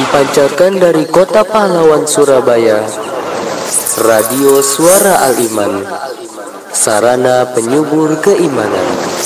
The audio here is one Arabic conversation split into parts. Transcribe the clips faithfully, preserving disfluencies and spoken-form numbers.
Dipancarkan dari kota pahlawan Surabaya, Radio Suara Al-Iman, sarana penyubur keimanan.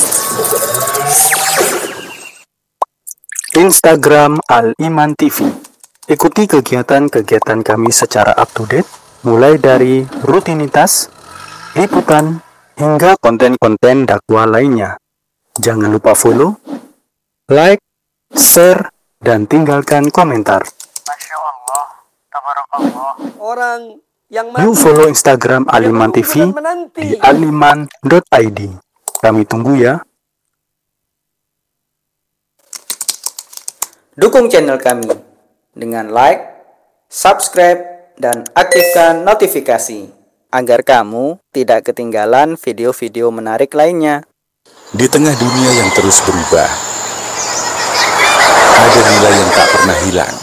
Instagram Al-Iman T V. Ikuti kegiatan-kegiatan kami secara up to date, mulai dari rutinitas, liputan, hingga konten-konten dakwah lainnya. Jangan lupa follow, like, share, dan tinggalkan komentar. Masya Allah, tabarakallah. Orang yang Yuk follow Instagram Al-Iman T V di aliman dot i d. Kami tunggu ya. Dukung channel kami dengan like, subscribe, dan aktifkan notifikasi agar kamu tidak ketinggalan video-video menarik lainnya. Di tengah dunia yang terus berubah, ada nilai yang tak pernah hilang.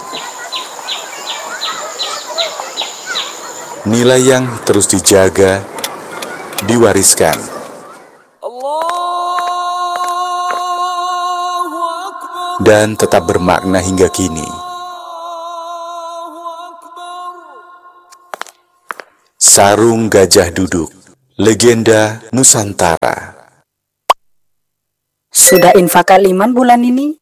Nilai yang terus dijaga, diwariskan. Dan tetap bermakna hingga kini. Sarung Gajah Duduk, legenda Nusantara. Sudah infak Al-Iman bulan ini?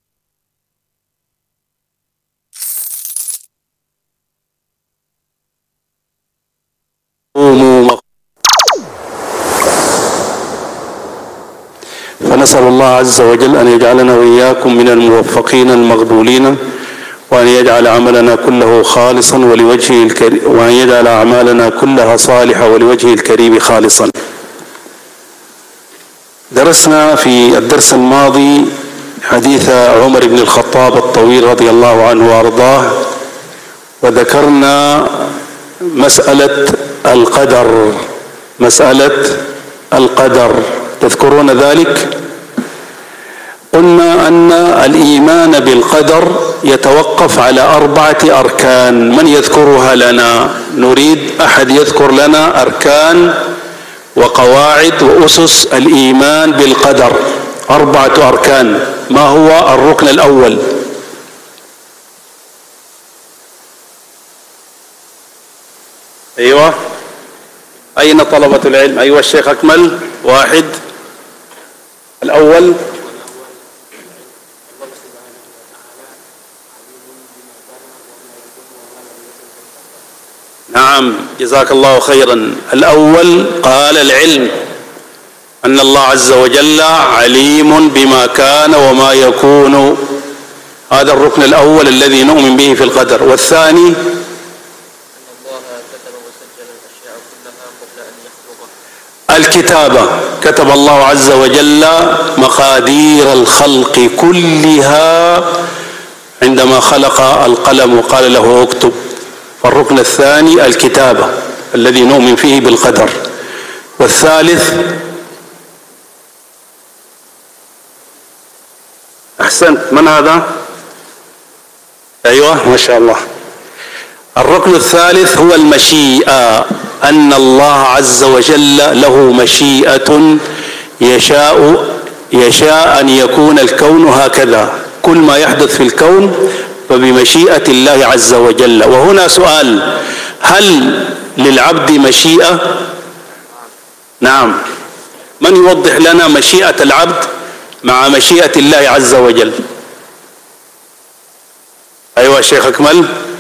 فنسأل الله عز وجل أن يجعلنا وإياكم من الموفقين المقبولين، وأن يجعل عملنا كله خالصا ولوجهه الكريم، وأن يجعل أعمالنا كلها صالحة ولوجهه الكريم خالصا. درسنا في الدرس الماضي حديث عمر بن الخطاب الطويل رضي الله عنه وأرضاه، وذكرنا مسألة القدر مسألة القدر تذكرون ذلك؟ قلنا أن الإيمان بالقدر يتوقف على أربعة أركان. من يذكرها لنا؟ نريد أحد يذكر لنا أركان وقواعد وأسس الإيمان بالقدر. أربعة أركان. ما هو الركن الأول؟ أيوة، أين طلبة العلم؟ أيوة الشيخ أكمل. واحد الأول نعم، جزاك الله خيرا. الأول قال العلم، أن الله عز وجل عليم بما كان وما يكون. هذا الركن الأول الذي نؤمن به في القدر. والثاني الكتابة، كتب الله عز وجل مقادير الخلق كلها عندما خلق القلم وقال له اكتب. فالركن الثاني الكتابة الذي نؤمن فيه بالقدر. والثالث أحسنت، من هذا؟ أيوة ما شاء الله. الركن الثالث هو المشيئة، أن الله عز وجل له مشيئة يشاء يشاء أن يكون الكون هكذا. كل ما يحدث في الكون فبمشيئة الله عز وجل. وهنا سؤال: هل للعبد مشيئة؟ نعم. من يوضح لنا مشيئة العبد مع مشيئة الله عز وجل؟ أيوة الشيخ أكمل.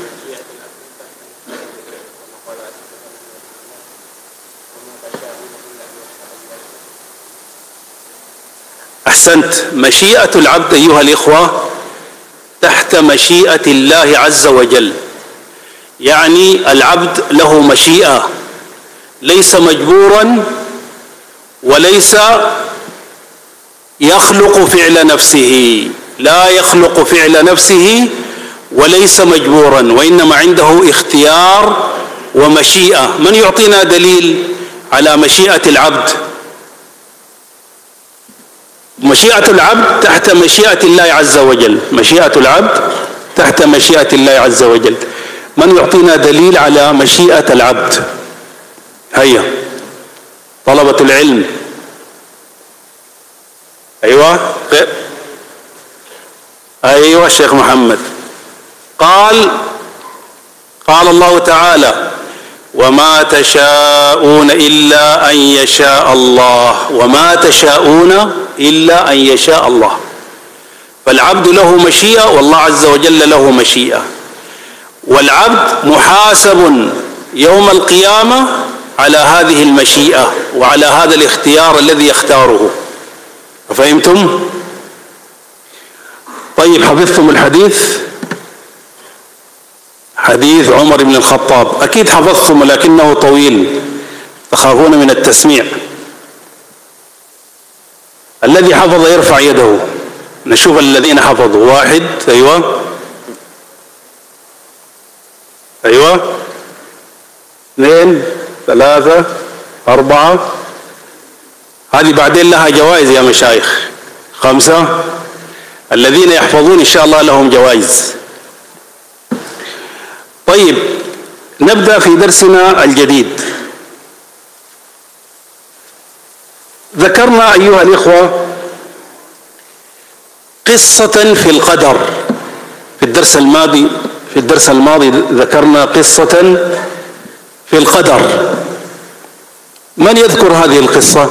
أحسنت. مشيئة العبد أيها الإخوة تحت مشيئة الله عز وجل، يعني العبد له مشيئة، ليس مجبورا وليس يخلق فعل نفسه، لا يخلق فعل نفسه وليس مجبورا، وإنما عنده اختيار ومشيئة. من يعطينا دليل على مشيئة العبد؟ مشيئة العبد تحت مشيئة الله عز وجل. مشيئة العبد تحت مشيئة الله عز وجل. من يعطينا دليل على مشيئة العبد؟ هيا طلبة العلم. أيوة أيوة الشيخ محمد. قال قال الله تعالى وما تشاءون إلا أن يشاء الله وما تشاءون إلا أن يشاء الله. فالعبد له مشيئة والله عز وجل له مشيئة، والعبد محاسب يوم القيامة على هذه المشيئة وعلى هذا الاختيار الذي يختاره. فهمتم؟ طيب، حفظتم الحديث؟ حديث عمر بن الخطاب أكيد حفظتم، ولكنه طويل تخافون من التسميع. الذي حفظ يرفع يده، نشوف الذين حفظوا. واحد، أيوة أيوة، اثنين، ثلاثة، أربعة، هذه بعدين لها جوائز يا مشايخ. خمسة، الذين يحفظون إن شاء الله لهم جوائز. طيب، نبدأ في درسنا الجديد. ذكرنا أيها الإخوة قصة في القدر في الدرس الماضي. في الدرس الماضي ذكرنا قصة في القدر. من يذكر هذه القصة؟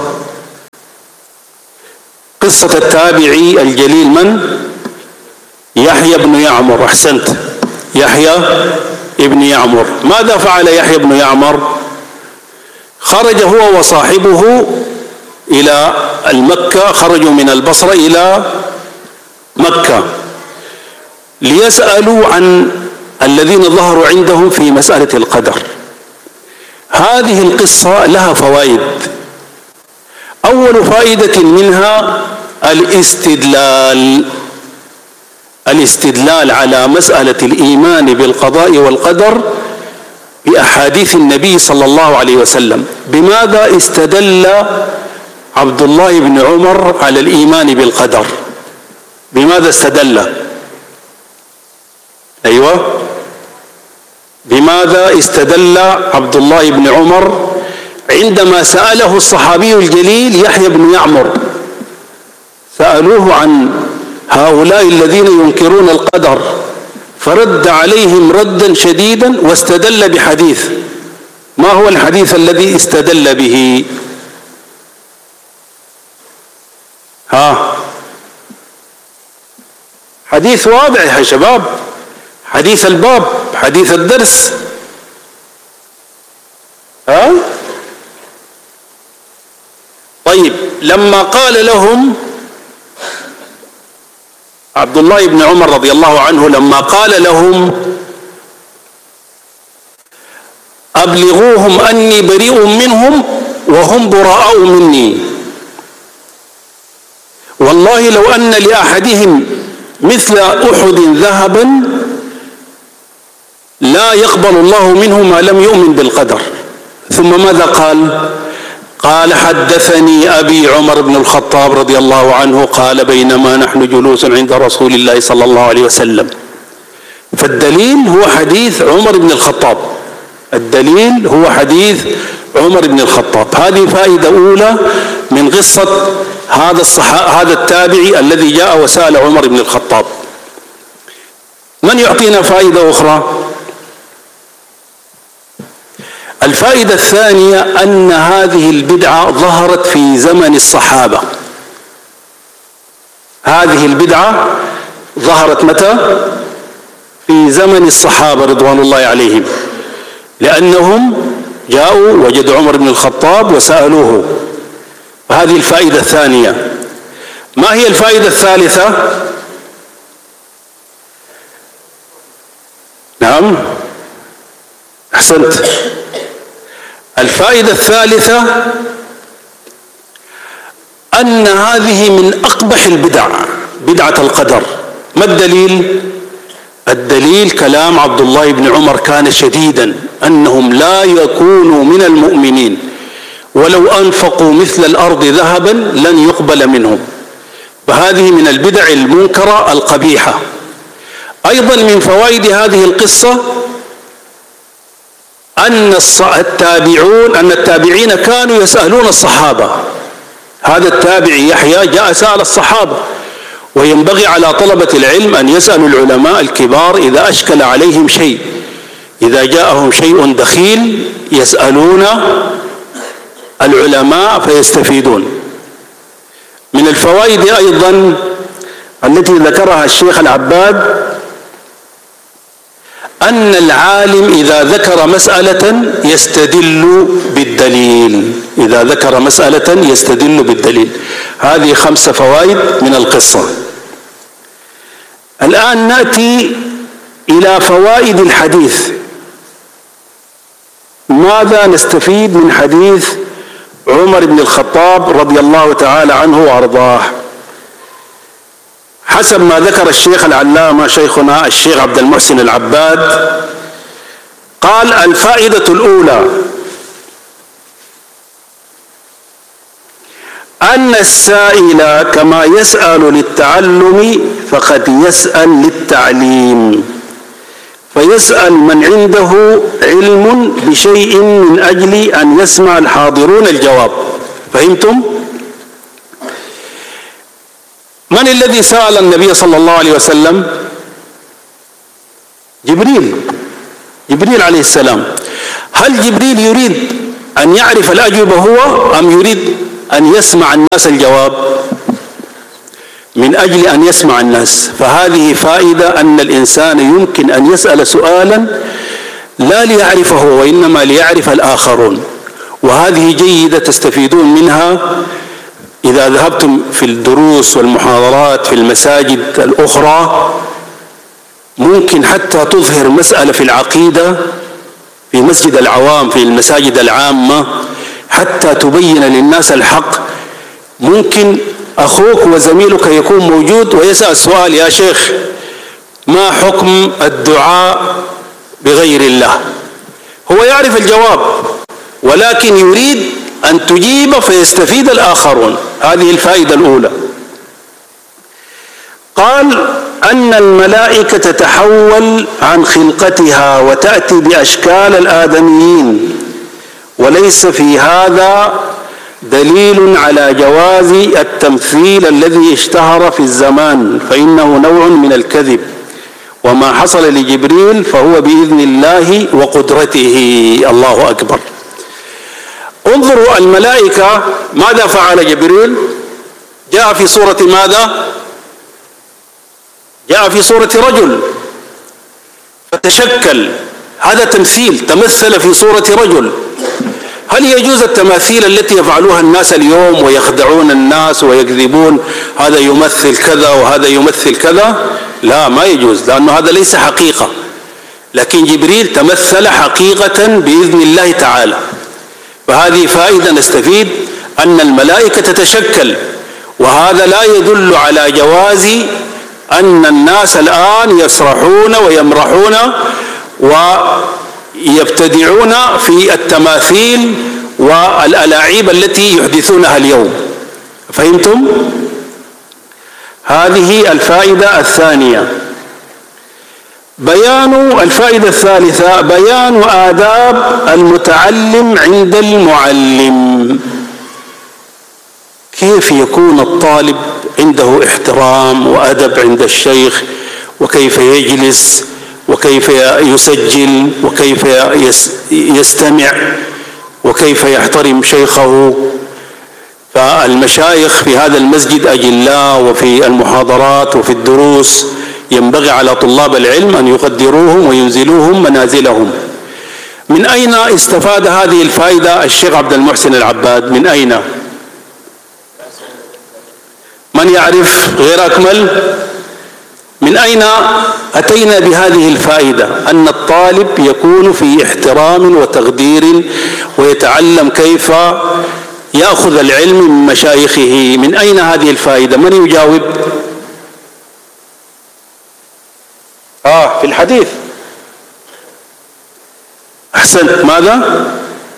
قصة التابعي الجليل من؟ يحيى بن يعمر. أحسنت، يحيى ابن يعمر. ماذا فعل يحيى بن يعمر؟ خرج هو وصاحبه إلى المكة، خرجوا من البصرة إلى مكة ليسألوا عن الذين ظهروا عندهم في مسألة القدر. هذه القصة لها فوائد. أول فائدة منها الاستدلال الاستدلال على مسألة الإيمان بالقضاء والقدر بأحاديث النبي صلى الله عليه وسلم. بماذا استدل عبد الله بن عمر على الإيمان بالقدر؟ بماذا استدل؟ أيوة، بماذا استدل عبد الله بن عمر عندما سأله الصحابي الجليل يحيى بن يعمر؟ سألوه عن هؤلاء الذين ينكرون القدر، فرد عليهم ردا شديدا واستدل بحديث. ما هو الحديث الذي استدل به؟ ها، حديث واضح يا شباب، حديث الباب، حديث الدرس. ها؟ طيب، لما قال لهم عبد الله بن عمر رضي الله عنه، لما قال لهم أبلغوهم أني بريء منهم وهم براء مني، والله لو أن لأحدهم مثل أحد ذهبا لا يقبل الله منه ما لم يؤمن بالقدر. ثم ماذا قال؟ قال حدثني أبي عمر بن الخطاب رضي الله عنه قال بينما نحن جلوس عند رسول الله صلى الله عليه وسلم. فالدليل هو حديث عمر بن الخطاب، الدليل هو حديث عمر بن الخطاب. هذه فائدة أولى من قصة هذا الصحابي هذا التابعي الذي جاء وسأل عمر بن الخطاب. من يعطينا فائدة أخرى؟ الفائدة الثانية أن هذه البدعة ظهرت في زمن الصحابة. هذه البدعة ظهرت متى؟ في زمن الصحابة رضوان الله عليهم، لأنهم جاءوا وجدوا عمر بن الخطاب وسألوه. هذه الفائدة الثانية. ما هي الفائدة الثالثة؟ نعم، أحسنت. الفائدة الثالثة أن هذه من أقبح البدع، بدعة القدر. ما الدليل؟ الدليل كلام عبد الله بن عمر كان شديدا، أنهم لا يكونوا من المؤمنين ولو أنفقوا مثل الأرض ذهبا لن يقبل منهم. فهذه من البدع المنكرة القبيحة. أيضا من فوائد هذه القصة أن التابعون أن التابعين كانوا يسألون الصحابة. هذا التابعي يحيى جاء سأل الصحابة وينبغي على طلبة العلم أن يسألوا العلماء الكبار إذا أشكل عليهم شيء، إذا جاءهم شيء دخيل يسألون العلماء فيستفيدون. من الفوائد أيضا التي ذكرها الشيخ العباد أن العالم إذا ذكر مسألة يستدل بالدليل، إذا ذكر مسألة يستدل بالدليل. هذه خمس فوائد من القصة. الآن نأتي إلى فوائد الحديث. ماذا نستفيد من حديث عمر بن الخطاب رضي الله تعالى عنه وأرضاه؟ حسب ما ذكر الشيخ العلامة شيخنا الشيخ عبد المحسن العباد قال: الفائدة الأولى أن السائل كما يسأل للتعلم فقد يسأل للتعليم، فيسأل من عنده علم بشيء من أجل أن يسمع الحاضرون الجواب. فهمتم؟ من الذي سأل النبي صلى الله عليه وسلم؟ جبريل، جبريل عليه السلام. هل جبريل يريد أن يعرف الأجوبة هو أم يريد أن يسمع الناس الجواب؟ من أجل أن يسمع الناس. فهذه فائدة أن الإنسان يمكن أن يسأل سؤالا لا ليعرفه وإنما ليعرف الآخرون، وهذه جيدة تستفيدون منها إذا ذهبتم في الدروس والمحاضرات في المساجد الأخرى. ممكن حتى تظهر مسألة في العقيدة في مسجد العوام، في المساجد العامة، حتى تبين للناس الحق. ممكن أخوك وزميلك يكون موجود ويسأل سؤال: يا شيخ ما حكم الدعاء بغير الله؟ هو يعرف الجواب ولكن يريد أن تجيب فيستفيد الآخرون. هذه الفائدة الأولى. قال: أن الملائكة تتحول عن خلقتها وتأتي بأشكال الآدميين، وليس في هذا دليل على جواز التمثيل الذي اشتهر في الزمان، فإنه نوع من الكذب، وما حصل لجبريل فهو بإذن الله وقدرته. الله أكبر. انظروا الملائكة ماذا فعل جبريل؟ جاء في صورة ماذا؟ جاء في صورة رجل فتشكل، هذا تمثيل، تمثل في صورة رجل. هل يجوز التماثيل التي يفعلوها الناس اليوم ويخدعون الناس ويكذبون هذا يمثل كذا وهذا يمثل كذا؟ لا، ما يجوز، لأنه هذا ليس حقيقة. لكن جبريل تمثل حقيقة بإذن الله تعالى. فهذه فائدة نستفيد أن الملائكة تتشكل، وهذا لا يدل على جواز أن الناس الآن يسرحون ويمرحون ويبتدعون في التماثيل والألاعيب التي يحدثونها اليوم. فهمتم؟ هذه الفائدة الثانية. بيان الفائدة الثالثة: بيان آداب المتعلم عند المعلم. كيف يكون الطالب عنده احترام وأدب عند الشيخ، وكيف يجلس، وكيف يسجل، وكيف يستمع، وكيف يحترم شيخه. فالمشايخ في هذا المسجد أجلاء، وفي المحاضرات وفي الدروس ينبغي على طلاب العلم أن يقدروهم وينزلوهم منازلهم. من أين استفاد هذه الفائدة الشيخ عبد المحسن العباد؟ من أين؟ من يعرف غير أكمل؟ من أين أتينا بهذه الفائدة؟ أن الطالب يكون في احترام وتقدير ويتعلم كيف يأخذ العلم من مشايخه. من أين هذه الفائدة؟ من يجاوب؟ آه في الحديث. أحسنت. ماذا؟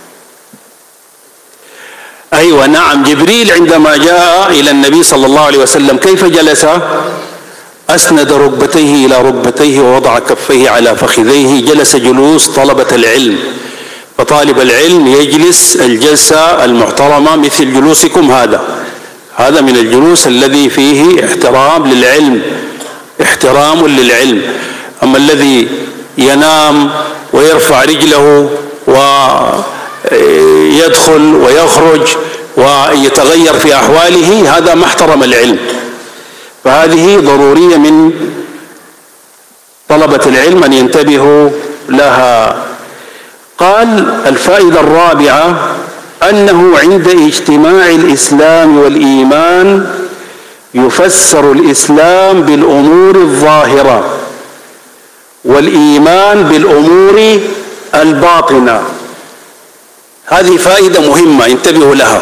أيوة نعم. جبريل عندما جاء إلى النبي صلى الله عليه وسلم كيف جلس؟ أسند ركبتيه إلى ركبتيه ووضع كفيه على فخذيه. جلس جلوس طلبة العلم. فطالب العلم يجلس الجلسة المحترمة مثل جلوسكم هذا. هذا من الجلوس الذي فيه احترام للعلم، احترام للعلم. أما الذي ينام ويرفع رجله ويدخل ويخرج ويتغير في أحواله، هذا ما احترم العلم. فهذه ضرورية من طلبة العلم أن ينتبهوا لها. قال الفائدة الرابعة أنه عند اجتماع الإسلام والإيمان يفسر الإسلام بالأمور الظاهرة والإيمان بالأمور الباطنة. هذه فائدة مهمة انتبهوا لها.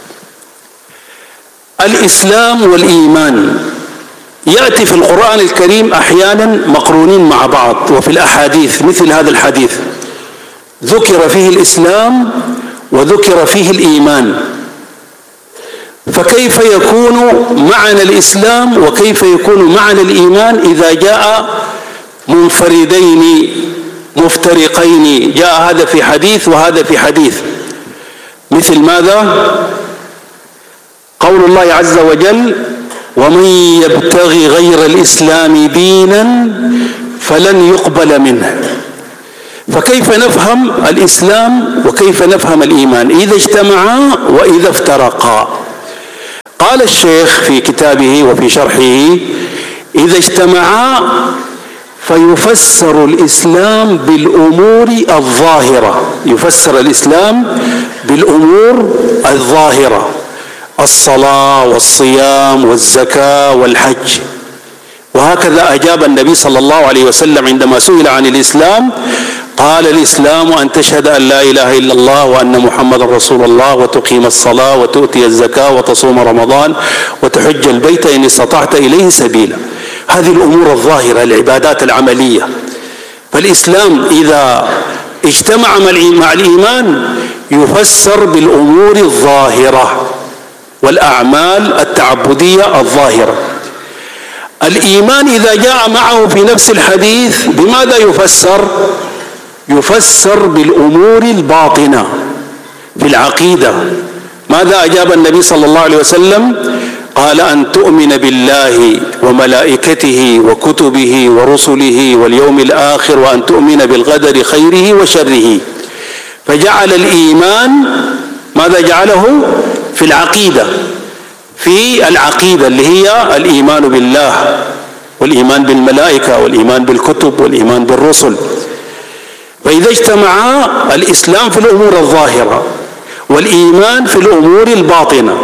الإسلام والإيمان يأتي في القرآن الكريم أحيانا مقرونين مع بعض، وفي الأحاديث مثل هذا الحديث ذكر فيه الإسلام وذكر فيه الإيمان، فكيف يكون معنى الإسلام وكيف يكون معنى الإيمان إذا جاء منفردين مفترقين؟ جاء هذا في حديث وهذا في حديث. مثل ماذا؟ قول الله عز وجل: ومن يبتغي غير الإسلام دينا فلن يقبل منه. فكيف نفهم الإسلام وكيف نفهم الإيمان إذا اجتمعا وإذا افترقا؟ قال الشيخ في كتابه وفي شرحه: إذا اجتمعا فيفسر الإسلام بالأمور الظاهرة، يفسر الإسلام بالأمور الظاهرة، الصلاة والصيام والزكاة والحج. وهكذا أجاب النبي صلى الله عليه وسلم عندما سئل عن الإسلام، قال: الإسلام أن تشهد أن لا إله إلا الله وأن محمد رسول الله وتقيم الصلاة وتؤتي الزكاة وتصوم رمضان وتحج البيت إن استطعت إليه سبيلا. هذه الأمور الظاهرة، العبادات العملية. فالإسلام إذا اجتمع مع الإيمان يفسر بالأمور الظاهرة والأعمال التعبدية الظاهرة. الإيمان إذا جاء معه في نفس الحديث بماذا يفسر؟ يفسر بالأمور الباطنة في العقيدة. ماذا أجاب النبي صلى الله عليه وسلم؟ قال: أن تؤمن بالله وملائكته وكتبه ورسله واليوم الآخر وأن تؤمن بالقدر خيره وشره. فجعل الإيمان ماذا جعله؟ في العقيدة، في العقيدة اللي هي الإيمان بالله والإيمان بالملائكة والإيمان بالكتب والإيمان بالرسل. فإذا اجتمعا الإسلام في الأمور الظاهرة والإيمان في الأمور الباطنة،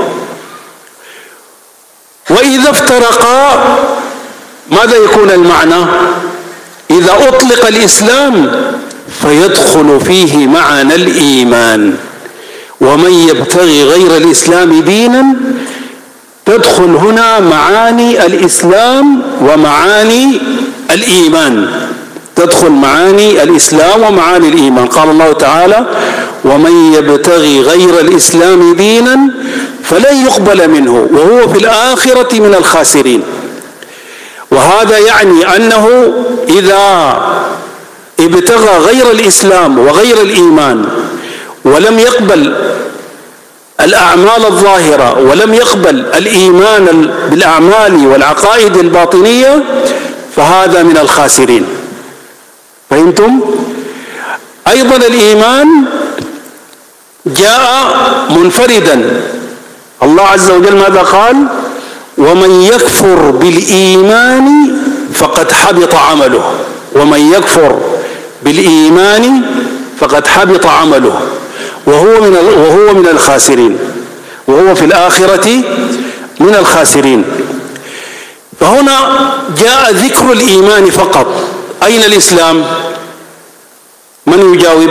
وإذا افترقا ماذا يكون المعنى؟ إذا أطلق الإسلام فيدخل فيه معنى الإيمان. ومن يبتغي غير الإسلام دينا، تدخل هنا معاني الإسلام ومعاني الإيمان، تدخل معاني الإسلام ومعاني الإيمان. قال الله تعالى: ومن يبتغي غير الإسلام دينا فلن يقبل منه وهو في الآخرة من الخاسرين. وهذا يعني أنه إذا ابتغى غير الإسلام وغير الإيمان ولم يقبل الأعمال الظاهرة ولم يقبل الإيمان بالأعمال والعقائد الباطنية فهذا من الخاسرين. فهمتم؟ أيضا الإيمان جاء منفردا. الله عز وجل ماذا قال؟ ومن يكفر بالإيمان فقد حبط عمله. ومن يكفر بالإيمان فقد حبط عمله وهو من وهو من الخاسرين، وهو في الآخرة من الخاسرين. فهنا جاء ذكر الإيمان فقط. أين الإسلام؟ من يجاوب؟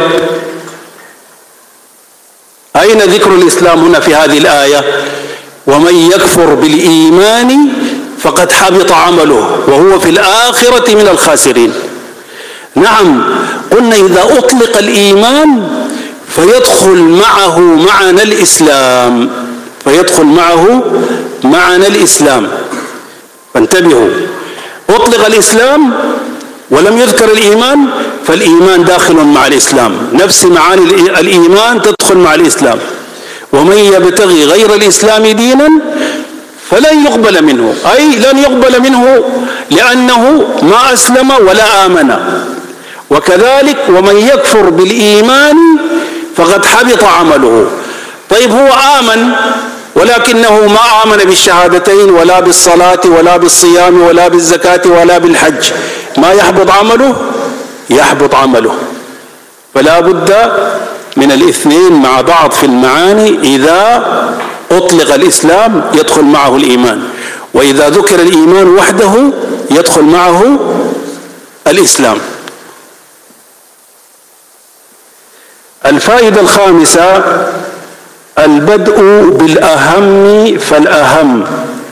أين ذكر الإسلام هنا في هذه الآية؟ ومن يكفر بالإيمان فقد حبط عمله وهو في الآخرة من الخاسرين. نعم، قلنا إذا أطلق الإيمان فيدخل معه معنى الإسلام، فيدخل معه معنى الإسلام. فانتبهوا، أطلق الإسلام ولم يذكر الإيمان فالإيمان داخل مع الإسلام، نفس معاني الإيمان تدخل مع الإسلام. ومن يبتغي غير الإسلام دينا فلن يقبل منه، أي لن يقبل منه لأنه ما أسلم ولا آمن. وكذلك ومن يكفر بالإيمان فقد حبط عمله. طيب هو آمن ولكنه ما آمن بالشهادتين ولا بالصلاة ولا بالصيام ولا بالزكاة ولا بالحج، ما يحبط عمله؟ يحبط عمله. فلا بد من الاثنين مع بعض في المعاني. إذا أطلق الإسلام يدخل معه الإيمان، وإذا ذكر الإيمان وحده يدخل معه الإسلام. الفائدة الخامسة البدء بالأهم فالأهم،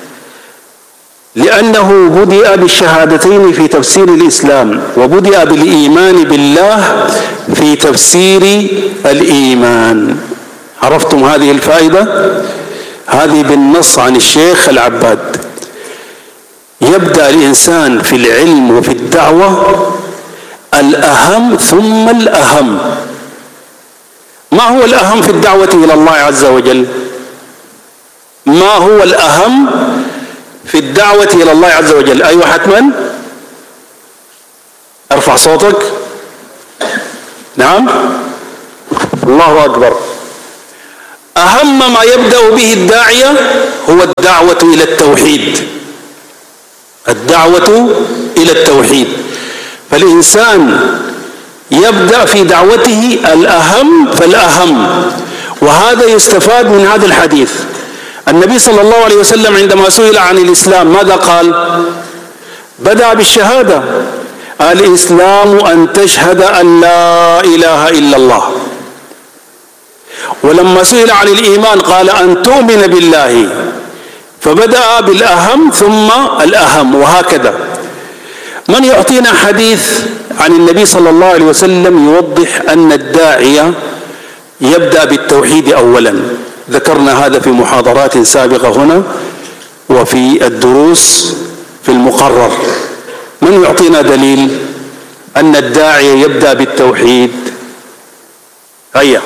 لأنه بدأ بالشهادتين في تفسير الإسلام، وبدأ بالإيمان بالله في تفسير الإيمان. عرفتم هذه الفائدة؟ هذه بالنص عن الشيخ العباد. يبدأ الإنسان في العلم وفي الدعوة الأهم ثم الأهم. ما هو الأهم في الدعوة إلى الله عز وجل؟ ما هو الأهم في الدعوة إلى الله عز وجل؟ أيوة حتما، ارفع صوتك. نعم، الله أكبر. أهم ما يبدأ به الداعية هو الدعوة إلى التوحيد، الدعوة إلى التوحيد. فالإنسان يبدأ في دعوته الأهم فالأهم، وهذا يستفاد من هذا الحديث. النبي صلى الله عليه وسلم عندما سئل عن الإسلام ماذا قال؟ بدأ بالشهادة. الإسلام أن تشهد أن لا إله إلا الله. ولما سئل عن الإيمان قال أن تؤمن بالله، فبدأ بالأهم ثم الأهم، وهكذا. من يعطينا حديث عن النبي صلى الله عليه وسلم يوضح أن الداعية يبدأ بالتوحيد أولا؟ ذكرنا هذا في محاضرات سابقة هنا وفي الدروس في المقرر. من يعطينا دليل أن الداعية يبدأ بالتوحيد؟ هيا،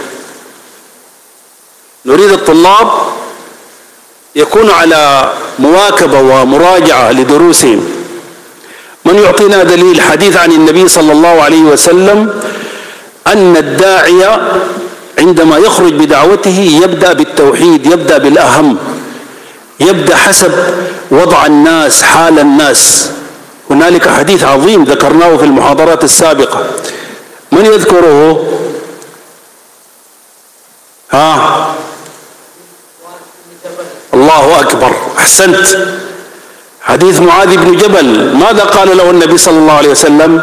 نريد الطلاب يكونوا على مواكبة ومراجعة لدروسهم. من يعطينا دليل حديث عن النبي صلى الله عليه وسلم أن الداعية عندما يخرج بدعوته يبدأ بالتوحيد، يبدأ بالأهم، يبدأ حسب وضع الناس، حال الناس. هنالك حديث عظيم ذكرناه في المحاضرات السابقة، من يذكره؟ ها، الله أكبر، أحسنت. حديث معاذ بن جبل، ماذا قال له النبي صلى الله عليه وسلم؟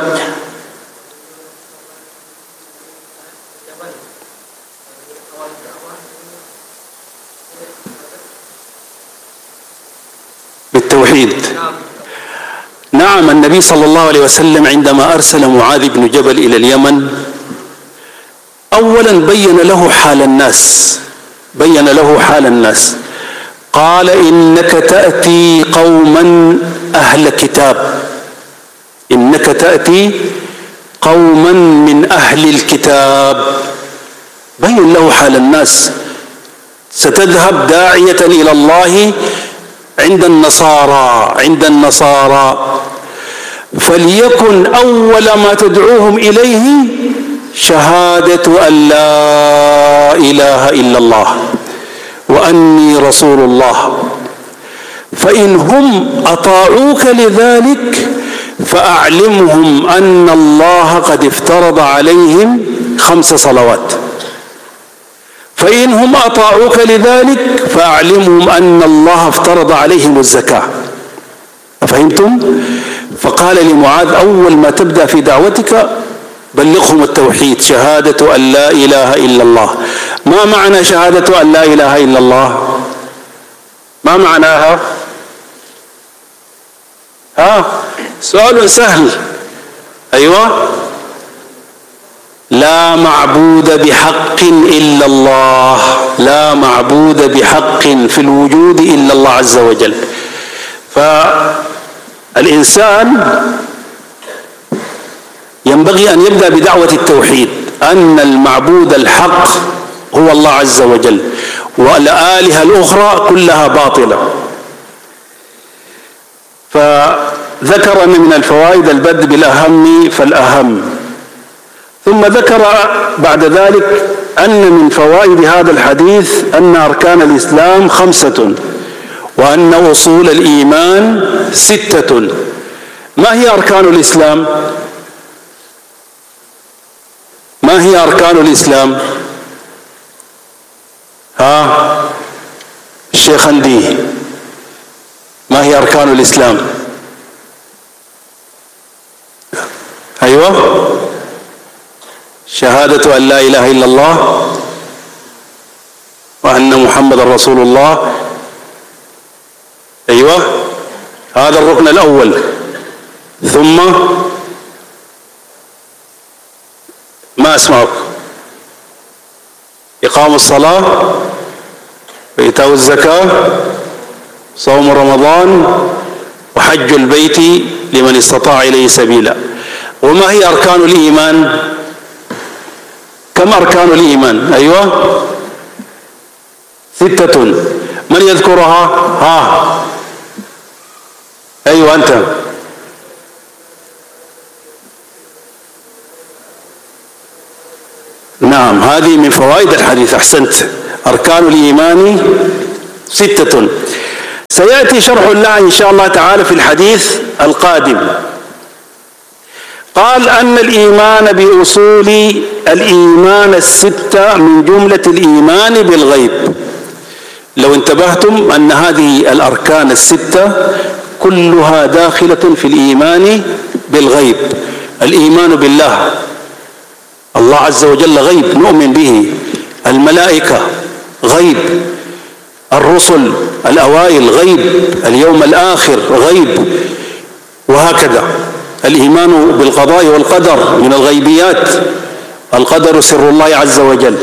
بالتوحيد. نعم، النبي صلى الله عليه وسلم عندما أرسل معاذ بن جبل إلى اليمن أولا بين له حال الناس، بين له حال الناس. قال إنك تأتي قوما أهل كتاب، إنك تأتي قوما من أهل الكتاب. بين له حال الناس. ستذهب داعية إلى الله عند النصارى، عند النصارى فليكن أول ما تدعوهم إليه شهادة أن لا إله إلا الله وأني رسول الله. فإن هم أطاعوك لذلك فأعلمهم أن الله قد افترض عليهم خمس صلوات. فإن هم أطاعوك لذلك فأعلمهم أن الله افترض عليهم الزكاة. أفهمتم؟ فقال لمعاذ أول ما تبدأ في دعوتك بلغهم التوحيد، شهادة أن لا إله إلا الله. ما معنى شهادة أن لا إله إلا الله؟ ما معناها؟ ها؟ سؤال سهل. أيوة، لا معبود بحق إلا الله، لا معبود بحق في الوجود إلا الله عز وجل. فالإنسان ينبغي أن يبدأ بدعوة التوحيد، أن المعبود الحق هو الله عز وجل، والآلهة الأخرى كلها باطلة. فذكر أن من الفوائد البدء بالأهم فالأهم، ثم ذكر بعد ذلك أن من فوائد هذا الحديث أن أركان الإسلام خمسة، وأن أصول الإيمان ستة. ما هي أركان الإسلام؟ ما هي أركان الإسلام؟ ها الشيخ أندي، ما هي أركان الإسلام؟ أيوة، شهادة أن لا إله إلا الله وأن محمد رسول الله. أيوة، هذا الركن الأول. ثم ما أسمعك؟ إقام الصلاة وإيتاء الزكاة، صوم رمضان، وحج البيت لمن استطاع إليه سبيلا. وما هي أركان الإيمان؟ كم أركان الإيمان؟ أيوة، ستة. من يذكرها؟ ها أيوة أنت. نعم، هذه من فوائد الحديث، أحسنت. أركان الإيمان ستة. سيأتي شرح الله إن شاء الله تعالى في الحديث القادم. قال أن الإيمان بأصول الإيمان الستة من جملة الإيمان بالغيب. لو انتبهتم أن هذه الأركان الستة كلها داخلة في الإيمان بالغيب. الإيمان بالله، الله عز وجل غيب نؤمن به، الملائكة غيب، الرسل الأوائل غيب، اليوم الآخر غيب، وهكذا. الإيمان بالقضاء والقدر من الغيبيات، القدر سر الله عز وجل.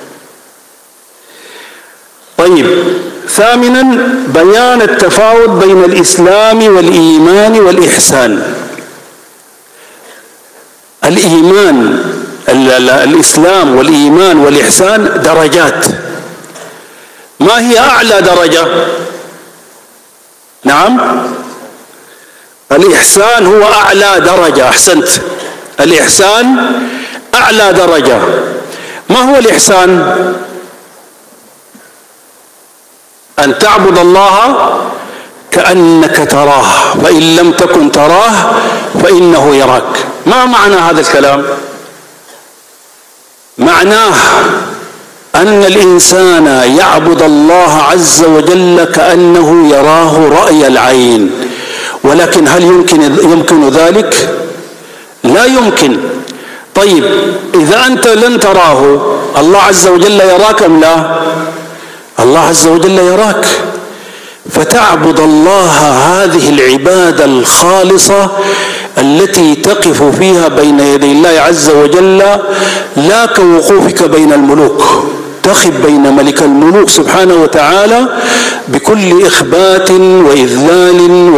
طيب، ثامنا بيان التفاوت بين الإسلام والإيمان والإحسان. الإيمان الإسلام والإيمان والإحسان درجات. ما هي أعلى درجة؟ نعم، الإحسان هو أعلى درجة. أحسنت، الإحسان أعلى درجة. ما هو الإحسان؟ أن تعبد الله كأنك تراه، فإن لم تكن تراه فإنه يراك. ما معنى هذا الكلام؟ معناه أن الإنسان يعبد الله عز وجل كأنه يراه رأي العين. ولكن هل يمكن يمكن ذلك؟ لا يمكن. طيب، إذا أنت لن تراه، الله عز وجل يراك أم لا؟ الله عز وجل يراك. فتعبد الله هذه العبادة الخالصة التي تقف فيها بين يدي الله عز وجل لا كوقوفك بين الملوك، تقف بين ملك الملوك سبحانه وتعالى بكل إخبات وإذلال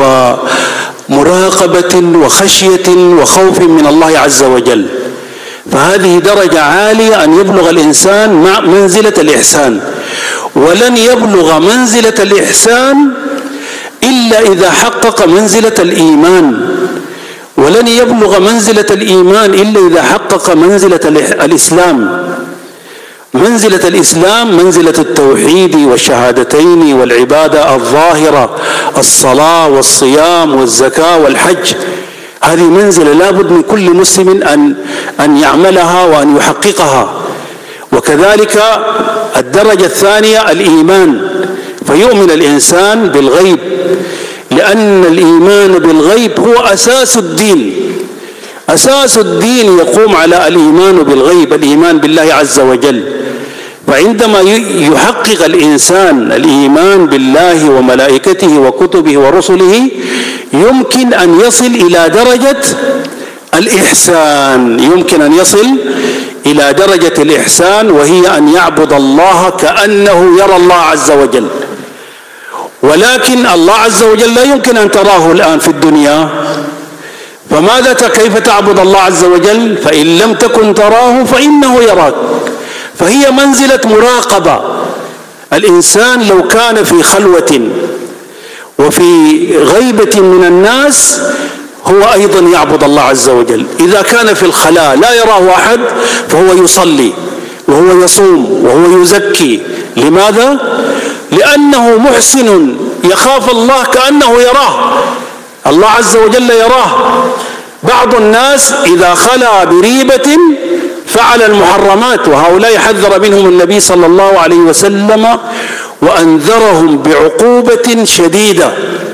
ومراقبة وخشية وخوف من الله عز وجل. فهذه درجة عالية أن يبلغ الإنسان مع منزلة الإحسان. ولن يبلغ منزلة الإحسان إلا إذا حقق منزلة الإيمان، ولن يبلغ منزلة الإيمان إلا إذا حقق منزلة الإسلام. منزلة الإسلام منزلة التوحيد والشهادتين والعبادة الظاهرة، الصلاة والصيام والزكاة والحج. هذه منزلة لابد من كل مسلم أن أن يعملها وأن يحققها. وكذلك الدرجة الثانية الإيمان، فيؤمن الإنسان بالغيب، لأن الإيمان بالغيب هو أساس الدين. أساس الدين يقوم على الإيمان بالغيب، الإيمان بالله عز وجل. فعندما يحقق الإنسان الإيمان بالله وملائكته وكتبه ورسله يمكن أن يصل إلى درجة الإحسان، يمكن أن يصل إلى درجة الإحسان، وهي أن يعبد الله كأنه يرى الله عز وجل. ولكن الله عز وجل لا يمكن أن تراه الآن في الدنيا، فماذا كيف تعبد الله عز وجل؟ فإن لم تكن تراه فإنه يراك. فهي منزلة مراقبة. الإنسان لو كان في خلوة وفي غيبة من الناس هو أيضا يعبد الله عز وجل. إذا كان في الخلاء لا يراه أحد فهو يصلي وهو يصوم وهو يزكي. لماذا؟ لأنه محسن يخاف الله كأنه يراه، الله عز وجل يراه. بعض الناس إذا خلا بريبة فعل المحرمات، وهؤلاء حذر منهم النبي صلى الله عليه وسلم وأنذرهم بعقوبة شديدة،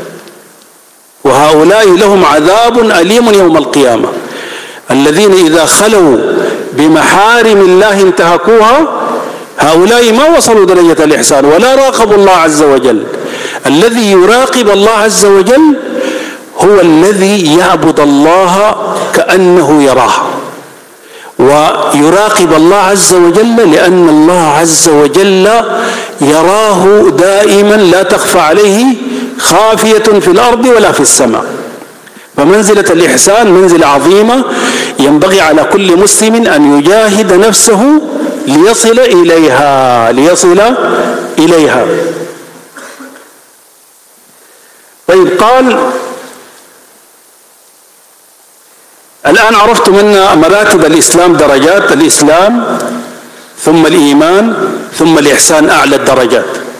وهؤلاء لهم عذاب أليم يوم القيامة. الذين إذا خلوا بمحارم الله انتهكوها هؤلاء ما وصلوا درجة الإحسان ولا راقبوا الله عز وجل. الذي يراقب الله عز وجل هو الذي يعبد الله كأنه يراه، ويراقب الله عز وجل لأن الله عز وجل يراه دائما لا تخفى عليه خافية في الأرض ولا في السماء. فمنزلة الإحسان منزلة عظيمة ينبغي على كل مسلم أن يجاهد نفسه ليصل إليها ليصل إليها. طيب، قال الآن عرفتم أن مراتب الإسلام درجات: الإسلام ثم الإيمان ثم الإحسان أعلى الدرجات.